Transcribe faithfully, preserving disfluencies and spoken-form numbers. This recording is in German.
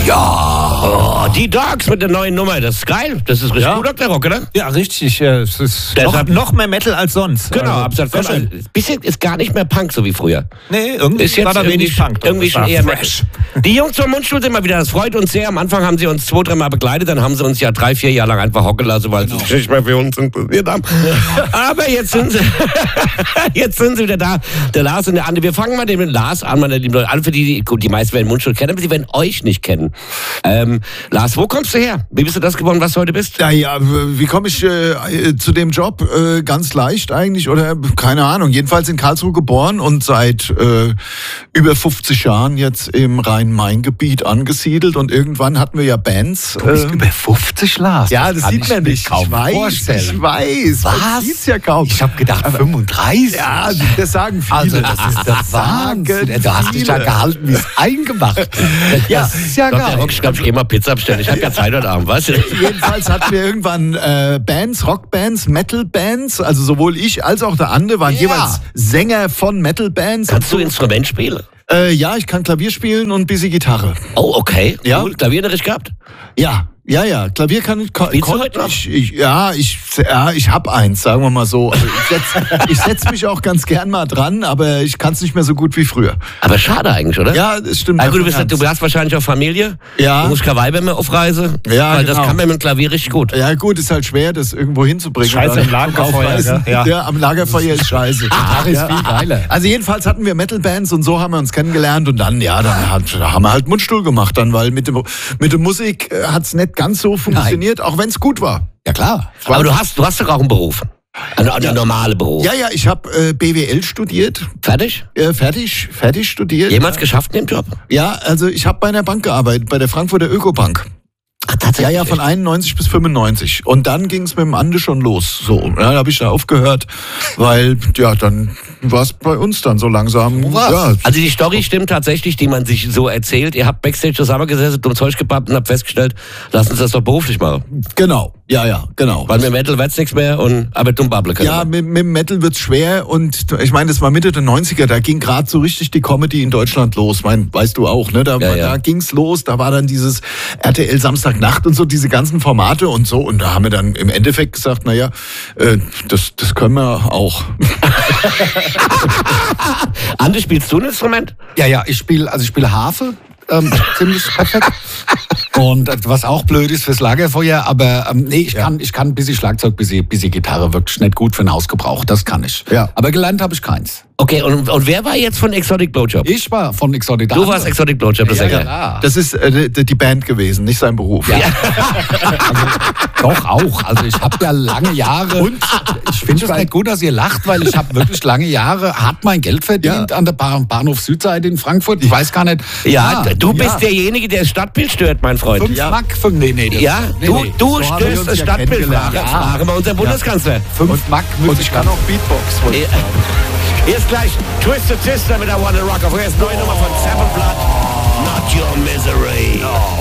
Ja. Oh, die Dogs mit der neuen Nummer, das ist geil. Das ist richtig Ja. gut auf der Rock, oder? Ja, richtig. äh, Es ist Deshalb- noch, noch mehr Metal als sonst. Genau, Also, absolut. sehr schön. Bisschen ist gar nicht mehr Punk, so wie früher. Nee, irgendwie Ist jetzt war da irgendwie, wenig Punk. drin. irgendwie Das schon war eher fresh. Metal. Die Jungs vom Mundstuhl sind mal wieder, das freut uns sehr. Am Anfang haben sie uns zwei, dreimal begleitet, dann haben sie uns ja drei, vier Jahre lang einfach hocken lassen, weil sie sich nicht mehr für uns interessiert haben. Aber jetzt sind sie, jetzt sind sie wieder da. Der Lars und der Andi. Wir fangen mal mit dem Lars an, meine lieben Leute. Alle für die, die, gut, die meisten werden Mundstuhl kennen, aber sie werden euch nicht kennen. Ähm, Lars, wo kommst du her? Wie bist du das geworden, was du heute bist? Ja, ja, wie komme ich äh, zu dem Job? Äh, ganz leicht eigentlich oder keine Ahnung. Jedenfalls in Karlsruhe geboren und seit äh, über fünfzig Jahren jetzt im Rhein-Main-Gebiet angesiedelt und irgendwann hatten wir ja Bands. Du bist äh, über fünfzig, Lars. ja, das kann sieht ich man mir nicht. kaum Ich weiß, vorstellen. ich weiß. Man Was? sieht's ja kaum. Ich habe gedacht fünfunddreißig. Ja, das sagen viele. Also das ist der sagen Wahnsinn. Du hast dich ja viele. gehalten wie es eingemacht. Ja, Das ist ja Ich glaub, der geil. Rock, ich glaube, ich gehe mal Pizza bestellen. Ich habe ja Zeit heute Abend, weißt du? Jedenfalls hatten wir irgendwann äh, Bands, Rockbands, Metalbands. Also sowohl ich als auch der Ande waren Ja. jeweils Sänger von Metalbands. Kannst du Instrument spielen? Äh, ja, ich kann Klavier spielen und ein bisschen Gitarre. Oh, okay. Ja. Cool. Klavierunterricht gehabt? Ja, ja, ja. Klavier kann ich. Ko Spielst du kon- heute noch? ich, ich ja, ich, ja, ich hab eins, sagen wir mal so. Also ich setz, ich setz mich auch ganz gern mal dran, aber ich kann es nicht mehr so gut wie früher. Aber schade eigentlich, oder? Ja, das stimmt. Ah, gut, du, bist, Ernst. du hast wahrscheinlich auch Familie. Ja. Du musst keine Weiber mehr auf Reise. Ja, Weil das genau. kann man mit dem Klavier richtig gut. Ja gut, ist halt schwer, das irgendwo hinzubringen. Scheiße Dann im Lagerfeuer, aufreißen. gell? Ja. Ja, am Lagerfeuer ist scheiße. Gitarre ist viel geiler. Also jedenfalls hatten wir Metalbands und so haben wir uns kennengelernt und dann, ja, dann hat, da haben wir halt Mundstuhl gemacht dann, weil mit, dem, mit der Musik äh, hat's nicht ganz so funktioniert, auch wenn es gut war. Ja klar. Aber du hast, du hast doch auch einen Beruf. Ein, ein normale Beruf. Ja, ja, ich habe äh, B W L studiert, Fertig? äh, fertig, fertig studiert. Jemals geschafft in dem Job? Ja, also ich habe bei einer Bank gearbeitet, bei der Frankfurter Ökobank. Ach, tatsächlich? Ja, ja, von einundneunzig bis fünfundneunzig. Und dann ging es mit dem Ande schon los. So, ja, da habe ich da aufgehört, weil, ja, dann war es bei uns dann so langsam. war's? Ja, Also die Story stimmt tatsächlich, die man sich so erzählt. Ihr habt Backstage zusammengesessen, dumm Zeug gepappt und habt festgestellt, lass uns das doch beruflich machen. genau, ja, ja, genau. Weil mit Metal wird's nichts mehr, und aber dumm babble können. Ja, mit, mit dem Metal wird's schwer und ich meine, das war Mitte der neunziger, da ging gerade so richtig die Comedy in Deutschland los. Mein, weißt du auch, ne? Da, Ja, ja. da ging's los, da war dann dieses R T L Samstagnacht und so, diese ganzen Formate und so. Und da haben wir dann im Endeffekt gesagt, naja, äh, das, das können wir auch. Andi, spielst du ein Instrument? Ja, ja, ich spiele also ich spiele Harfe. Ähm, ziemlich perfekt. Und äh, was auch blöd ist fürs Lagerfeuer, aber ähm, nee, ich kann ich kann ein bisschen Schlagzeug, ein bisschen, bisschen Gitarre, wirklich nicht gut für den Hausgebrauch, das kann ich. Ja. Aber gelernt habe ich keins. Okay, und, und wer war jetzt von Exotic Blowjob? Ich war von Exotic. Du warst Exotic Blowjob, das ja, ist ja ja, geil. ja. Das ist äh, die die Band gewesen, nicht sein Beruf. Ja. Also, doch auch. Also ich habe ja lange Jahre. Und ich finde es nicht gut, dass ihr lacht, weil ich habe wirklich lange Jahre hart mein Geld verdient Ja. an der Bahn- Bahnhof Südseite in Frankfurt. Ich weiß gar nicht. Ja, Ah, du bist ja. derjenige, der das Stadtbild stört, mein Freund. Fünf Ja. Mark, fünf, nee, nee. das- Ja, nee, du, nee. du So haben wir stößt uns das ja Stadtbild. kennengelernt. Frage, Ja. frage mal unser Bundeskanzler. Fünf Mark Und müsste ich kann auch Beatbox. wollte ich sagen. Erst gleich Twisted Sister mit I Wanna Rock. Auf erst neue Nummer von Seven Blood. Not Your Misery.